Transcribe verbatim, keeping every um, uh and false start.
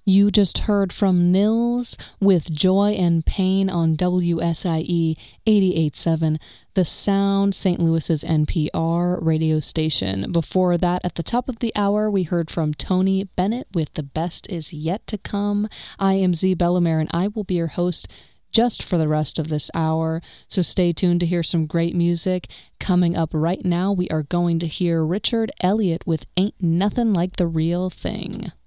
You just heard from Nils with Joy and Pain on W S I E eighty-eight point seven, The Sound, Saint Louis's N P R radio station. Before that, at the top of the hour, we heard from Tony Bennett with The Best Is Yet to Come. I am Z Bellemare, and I will be your host just for the rest of this hour, so stay tuned to hear some great music. Coming up right now, we are going to hear Richard Elliott with Ain't Nothing Like the Real Thing.